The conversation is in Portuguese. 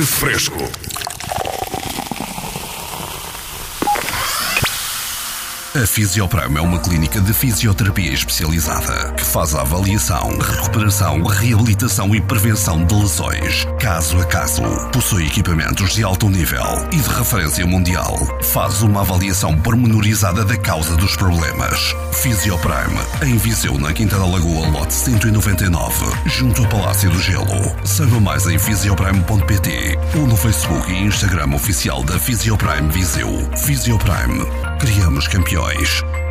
Refresco. A Fisioprime é uma clínica de fisioterapia especializada que faz a avaliação, recuperação, reabilitação e prevenção de lesões, caso a caso. Possui equipamentos de alto nível e de referência mundial. Faz uma avaliação pormenorizada da causa dos problemas. Fisioprime, em Viseu, na Quinta da Lagoa, lote 199, junto ao Palácio do Gelo. Saiba mais em fisioprime.pt ou no Facebook e Instagram oficial da Fisioprime Viseu. Fisioprime. Criamos campeões.